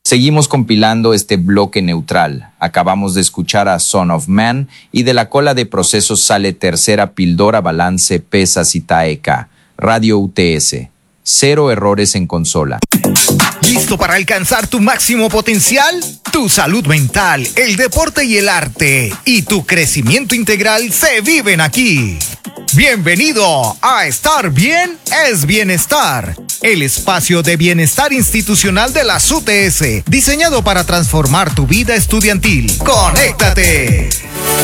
Seguimos compilando este bloque neutral. Acabamos de escuchar a Son of Man y de la cola de procesos sale tercera Pildora Balance Pesas y Taeka. Radio UTS. 0 errores en consola. ¿Listo para alcanzar tu máximo potencial? Tu salud mental, el deporte y el arte y tu crecimiento integral se viven aquí. Bienvenido a Estar Bien es Bienestar, el espacio de bienestar institucional de las UTS, diseñado para transformar tu vida estudiantil. ¡Conéctate!